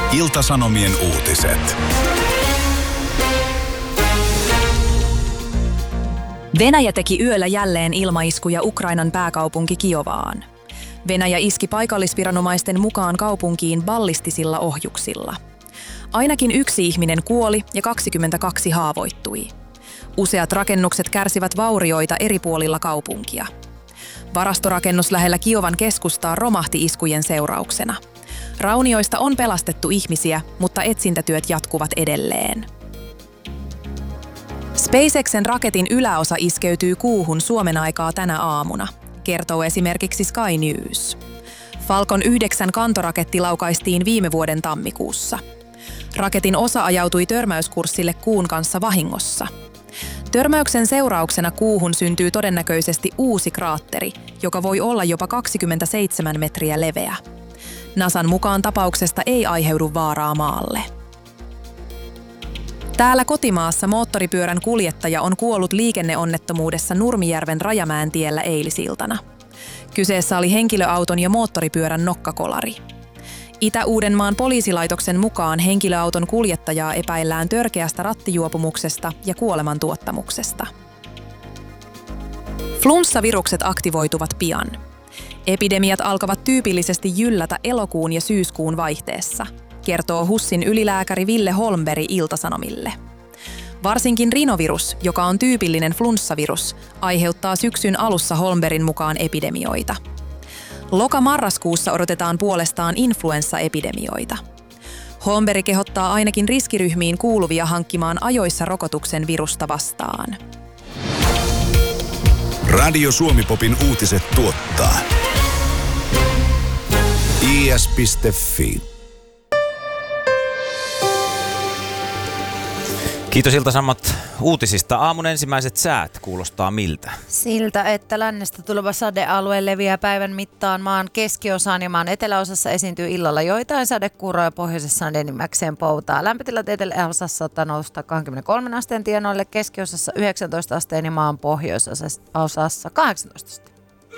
Ilta-Sanomien uutiset. Venäjä teki yöllä jälleen ilmaiskuja Ukrainan pääkaupunki Kiovaan. Venäjä iski paikallisviranomaisten mukaan kaupunkiin ballistisilla ohjuksilla. Ainakin 1 ihminen kuoli ja 22 haavoittui. Useat rakennukset kärsivät vaurioita eri puolilla kaupunkia. Varastorakennus lähellä Kiovan keskustaa romahti iskujen seurauksena. Raunioista on pelastettu ihmisiä, mutta etsintätyöt jatkuvat edelleen. SpaceXen raketin yläosa iskeytyy kuuhun Suomen aikaa tänä aamuna, kertoo esimerkiksi Sky News. Falcon 9 kantoraketti laukaistiin viime vuoden tammikuussa. Raketin osa ajautui törmäyskurssille kuun kanssa vahingossa. Törmäyksen seurauksena kuuhun syntyy todennäköisesti uusi kraatteri, joka voi olla jopa 27 metriä leveä. NASAn mukaan tapauksesta ei aiheudu vaaraa maalle. Täällä kotimaassa moottoripyörän kuljettaja on kuollut liikenneonnettomuudessa Nurmijärven Rajamäentiellä eilisiltana. Kyseessä oli henkilöauton ja moottoripyörän nokkakolari. Itä-Uudenmaan poliisilaitoksen mukaan henkilöauton kuljettajaa epäillään törkeästä rattijuopumuksesta ja kuolemantuottamuksesta. Flunssavirukset aktivoituvat pian. Epidemiat alkavat tyypillisesti jyllätä elokuun ja syyskuun vaihteessa, kertoo HUSin ylilääkäri Ville Holmberg Ilta-Sanomille. Varsinkin rinovirus, joka on tyypillinen flunssavirus, aiheuttaa syksyn alussa Holmbergin mukaan epidemioita. Loka-marraskuussa odotetaan puolestaan influenssaepidemioita. Holmberg kehottaa ainakin riskiryhmiin kuuluvia hankkimaan ajoissa rokotuksen virusta vastaan. Radio Suomi-popin uutiset tuottaa is.fi. Kiitos Ilta-Sanomat uutisista. Aamun ensimmäiset säät kuulostaa miltä? Siltä, että lännestä tuleva sadealue leviää päivän mittaan maan keskiosaan ja maan eteläosassa esiintyy illalla joitain sadekuuroja, pohjoisessa on enimmäkseen poutaa. Lämpötilat eteläosassa saattaa nousta 23 asteen tienoille, keskiosassa 19 asteen ja maan pohjoisosassa 18 asteen.